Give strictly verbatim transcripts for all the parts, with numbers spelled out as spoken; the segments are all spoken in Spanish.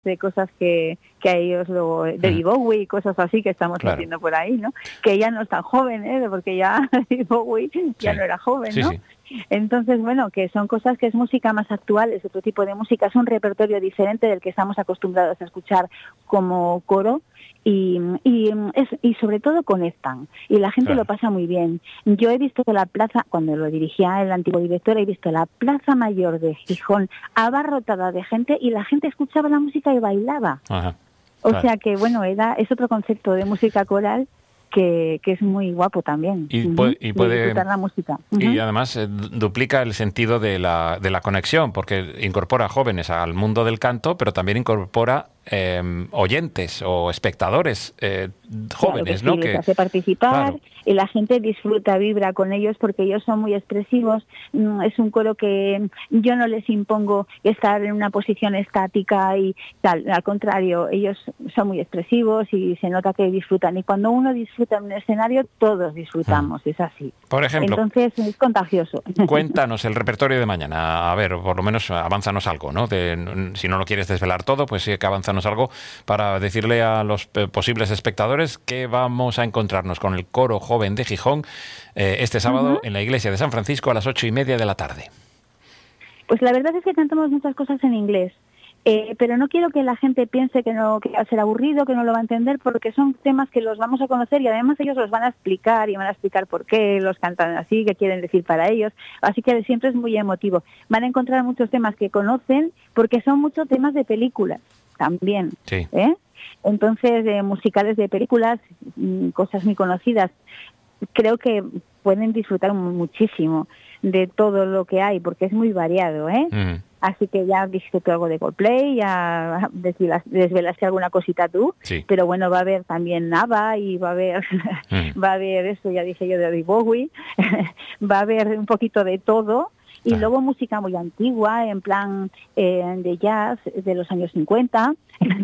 de cosas que, que a ellos luego, de David Bowie, cosas así que estamos Claro. haciendo por ahí, ¿no? Que ya no es tan joven, ¿eh? Porque ya David Bowie ya Sí. no era joven, Sí, ¿no? sí. Entonces, bueno, que son cosas que es música más actual, es otro tipo de música, es un repertorio diferente del que estamos acostumbrados a escuchar como coro y, y, es, y sobre todo conectan y la gente Claro. lo pasa muy bien. Yo he visto la plaza, cuando lo dirigía el antiguo director, he visto la Plaza Mayor de Gijón abarrotada de gente y la gente escuchaba la música y bailaba. Ajá. O Claro. sea que, bueno, era es otro concepto de música coral que, que es muy guapo también. Y Ujú, puede, y de puede disfrutar la música. y Ujú. además eh, duplica el sentido de la, de la conexión, porque incorpora jóvenes al mundo del canto, pero también incorpora eh, oyentes o espectadores eh, jóvenes, Claro que ¿no? sí, les Que, hace participar claro, y la gente disfruta, vibra con ellos porque ellos son muy expresivos. Mm, Es un coro que yo no les impongo estar en una posición estática y tal. Al contrario, ellos son muy expresivos y se nota que disfrutan. Y cuando uno disfruta en un escenario, todos disfrutamos, es así. por ejemplo, Entonces es contagioso. cuéntanos el repertorio de mañana. A ver, por lo menos avánzanos algo, ¿no? De- si no lo quieres desvelar todo, pues sí que avánzanos algo para decirle a los eh, posibles espectadores que vamos a encontrarnos con el Coro Joven de Gijón eh, este sábado Ujú. en la iglesia de San Francisco a las ocho y media de la tarde. Pues la verdad es que cantamos muchas cosas en inglés, eh, pero no quiero que la gente piense que no que va a ser aburrido, que no lo va a entender, porque son temas que los vamos a conocer y además ellos los van a explicar y van a explicar por qué los cantan así, qué quieren decir para ellos. Así que siempre es muy emotivo. Van a encontrar muchos temas que conocen porque son muchos temas de películas también, Sí. ¿eh? Entonces, eh, musicales de películas, mm, cosas muy conocidas. Creo que pueden disfrutar muchísimo de todo lo que hay, porque es muy variado, ¿eh? Ujú. Así que ya dijiste tú algo de Coldplay, ya desvelas- desvelaste alguna cosita tú, Sí. pero bueno, va a haber también ABBA y va a haber, Mm. va a haber eso, ya dije yo, de David Bowie, va a haber un poquito de todo. Y Ah. luego música muy antigua, en plan eh, de jazz de los años cincuenta.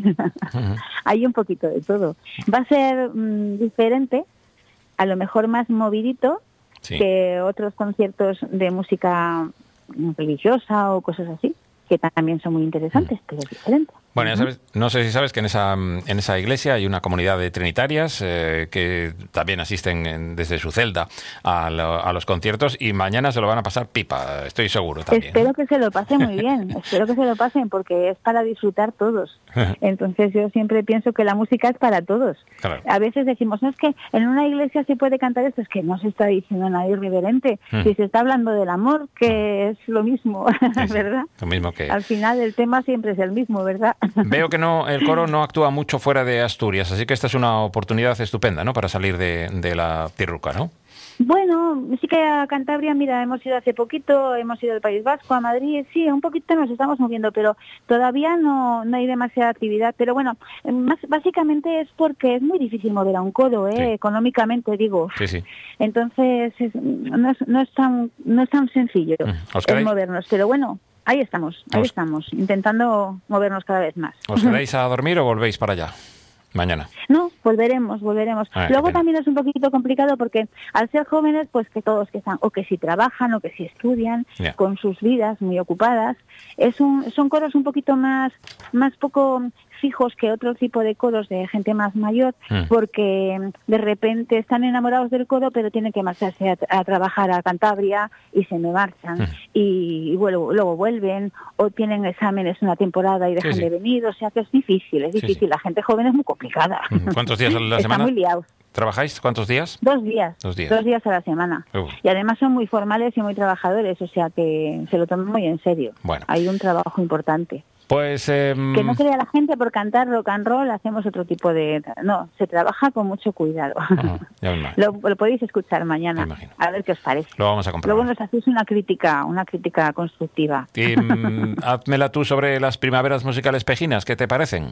Ujú. Hay un poquito de todo. Va a ser mm, diferente, a lo mejor más movidito Sí. que otros conciertos de música religiosa o cosas así, que también son muy interesantes, pero es diferente. Bueno, ya Ujú. sabes, no sé si sabes que en esa, en esa iglesia hay una comunidad de trinitarias eh, que también asisten en- desde su celda a, lo- a los conciertos y mañana se lo van a pasar pipa, estoy seguro también. Espero que se lo pasen muy bien, espero que se lo pasen porque es para disfrutar todos. Entonces yo siempre pienso que la música es para todos. Claro. A veces decimos, no, es que en una iglesia se puede cantar esto, es que no se está diciendo nada irreverente. Mm. Si se está hablando del amor, que es lo mismo, Sí, sí, ¿verdad? lo mismo que... Al final el tema siempre es el mismo, ¿verdad? Veo que no, el coro no actúa mucho fuera de Asturias, así que esta es una oportunidad estupenda, ¿no? Para salir de, de la tierruca, ¿no? Bueno, sí que a Cantabria, mira, hemos ido hace poquito, hemos ido al País Vasco, a Madrid, sí, un poquito nos estamos moviendo, pero todavía no, no hay demasiada actividad. Pero bueno, más básicamente es porque es muy difícil mover a un coro, ¿eh? Sí. Económicamente, digo. Sí, sí. Entonces, es- no, es, no, es tan, no es tan sencillo Mm. ¿Os el quedáis- movernos, pero bueno, ahí estamos, ahí Os- estamos, intentando movernos cada vez más. ¿Os quedáis a dormir o volvéis para allá mañana? No, volveremos, volveremos. Ah, qué Luego pena. también es un poquito complicado porque al ser jóvenes, pues que todos que están, o que si trabajan o que si estudian, Ya. con sus vidas muy ocupadas, es un, son coros un poquito más, más poco fijos que otro tipo de coros de gente más mayor, Mm. porque de repente están enamorados del coro, pero tienen que marcharse a, a trabajar a Cantabria y se me marchan. Mm. Y, y bueno, luego vuelven, o tienen exámenes una temporada y dejan sí. de venir, o sea que es difícil, es Sí, difícil. sí. La gente joven es muy complicada. Mm. ¿Cuántos días a la Está semana? muy liados. ¿Trabajáis? ¿Cuántos días? Dos días. Dos días. a la semana. Uh. Y además son muy formales y muy trabajadores, o sea que se lo toman muy en serio. Bueno. Hay un trabajo importante. Pues... em, Que no crea la gente por cantar rock and roll, hacemos otro tipo de... No, se trabaja con mucho cuidado. Ajá, ya me imagino. lo, lo podéis escuchar mañana. Me imagino. A ver qué os parece. Lo vamos a comprobar. Luego nos hacéis una crítica, una crítica constructiva. Y, mm, házmela tú sobre las primaveras musicales pejinas, ¿qué te parecen?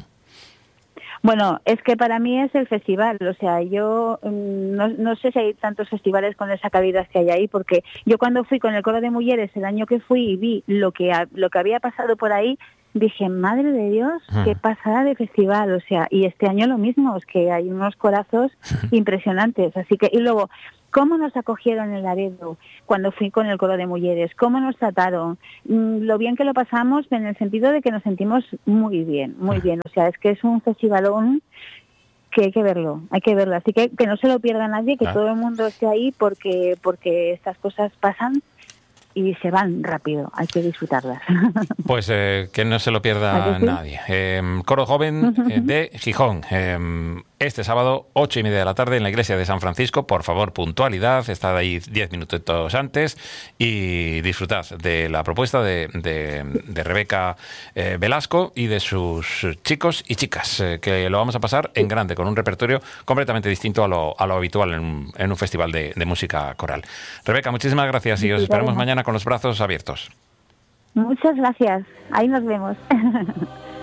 Bueno, es que para mí es el festival, o sea, yo mm, no, no sé si hay tantos festivales con esa calidad que hay ahí, porque yo cuando fui con el coro de mujeres el año que fui y vi lo que ha- lo que había pasado por ahí, dije, madre de Dios, qué pasada de festival, o sea, y este año lo mismo, es que hay unos corazos impresionantes, así que, y luego, cómo nos acogieron en Laredo cuando fui con el coro de mujeres, cómo nos trataron, lo bien que lo pasamos en el sentido de que nos sentimos muy bien, muy bien, o sea, es que es un festivalón que hay que verlo, hay que verlo, así que que no se lo pierda nadie, que ah. todo el mundo esté ahí porque porque estas cosas pasan y se van rápido, hay que disfrutarlas. Pues eh, que no se lo pierda sí? nadie. Eh, Coro Joven eh, de Gijón, eh, este sábado, ocho y media de la tarde, en la iglesia de San Francisco. Por favor, puntualidad, estad ahí diez minutitos antes y disfrutad de la propuesta de, de, de Rebeca eh, Velasco y de sus chicos y chicas, eh, que lo vamos a pasar en grande, con un repertorio completamente distinto a lo, a lo habitual en un, en un festival de, de música coral. Rebeca, muchísimas gracias y os esperamos mañana con los brazos abiertos. Muchas gracias. Ahí nos vemos.